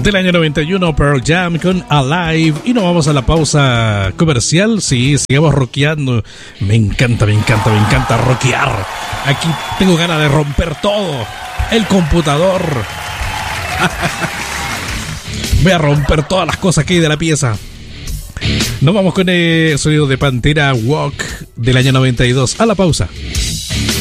del año 91, Pearl Jam con Alive. Y nos vamos a la pausa comercial. Sí, sigamos rockeando. Me encanta rockear. Aquí tengo ganas de romper todo. El computador. Voy a romper todas las cosas que hay de la pieza. Nos vamos con el sonido de Pantera Walk del año 92. A la pausa.